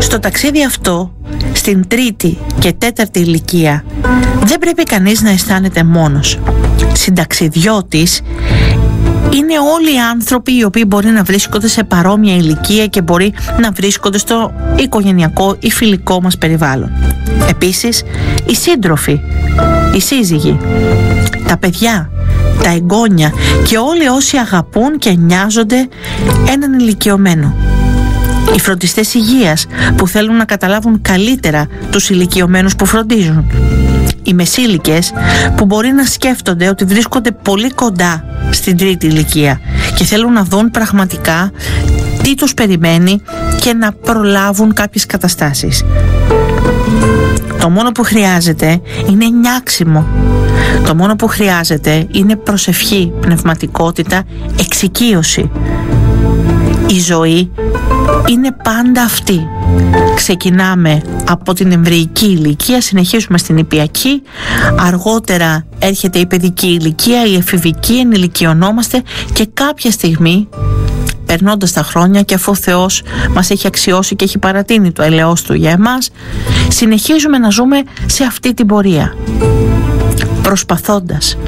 Στο ταξίδι αυτό, στην τρίτη και τέταρτη ηλικία, δεν πρέπει κανείς να αισθάνεται μόνος. Συνταξιδιώτης είναι όλοι οι άνθρωποι οι οποίοι μπορεί να βρίσκονται σε παρόμοια ηλικία και μπορεί να βρίσκονται στο οικογενειακό ή φιλικό μας περιβάλλον. Επίσης, οι σύντροφοι, οι σύζυγοι, τα παιδιά, τα εγγόνια και όλοι όσοι αγαπούν και νοιάζονται έναν ηλικιωμένο. Οι φροντιστές υγείας που θέλουν να καταλάβουν καλύτερα τους ηλικιωμένους που φροντίζουν. Οι μεσήλικες που μπορεί να σκέφτονται ότι βρίσκονται πολύ κοντά στην τρίτη ηλικία και θέλουν να δουν πραγματικά τι τους περιμένει και να προλάβουν κάποιες καταστάσεις. Το μόνο που χρειάζεται είναι νιάξιμο. Το μόνο που χρειάζεται είναι προσευχή, πνευματικότητα, εξοικείωση. Η ζωή είναι πάντα αυτή. Ξεκινάμε από την εμβρυϊκή ηλικία, συνεχίζουμε στην νηπιακή, αργότερα έρχεται η παιδική ηλικία, η εφηβική, ενηλικιωνόμαστε και κάποια στιγμή, περνώντας τα χρόνια και αφού ο Θεός μας έχει αξιώσει και έχει παρατείνει το έλεος Του για εμάς, συνεχίζουμε να ζούμε σε αυτή την πορεία, προσπαθώντας.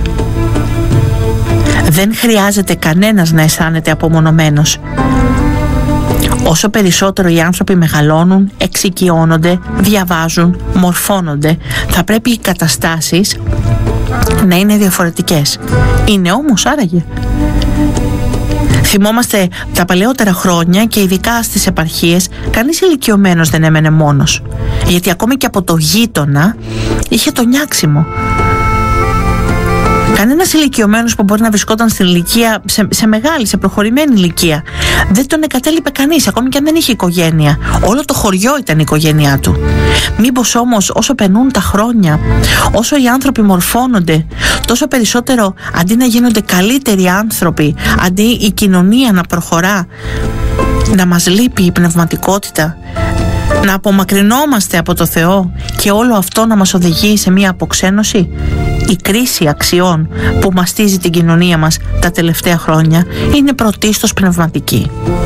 Δεν χρειάζεται κανένας να αισθάνεται απομονωμένος. Όσο περισσότερο οι άνθρωποι μεγαλώνουν, εξοικειώνονται, διαβάζουν, μορφώνονται, θα πρέπει οι καταστάσεις να είναι διαφορετικές. Είναι όμως άραγε. Θυμόμαστε τα παλαιότερα χρόνια και ειδικά στις επαρχίες, κανείς ηλικιωμένος δεν έμενε μόνος. Γιατί ακόμη και από το γείτονα είχε το νιάξιμο. Κανένας ηλικιωμένος που μπορεί να βρισκόταν στην ηλικία, σε μεγάλη, σε προχωρημένη ηλικία, δεν τον εγκατέλειπε κανείς, ακόμη και αν δεν είχε οικογένεια. Όλο το χωριό ήταν η οικογένειά του. Μήπως όμως όσο περνούν τα χρόνια, όσο οι άνθρωποι μορφώνονται, τόσο περισσότερο αντί να γίνονται καλύτεροι άνθρωποι, αντί η κοινωνία να προχωρά, να μας λείπει η πνευματικότητα, να απομακρυνόμαστε από το Θεό και όλο αυτό να μας οδηγεί σε μια αποξένωση. Η κρίση αξιών που μαστίζει την κοινωνία μας τα τελευταία χρόνια είναι πρωτίστως πνευματική.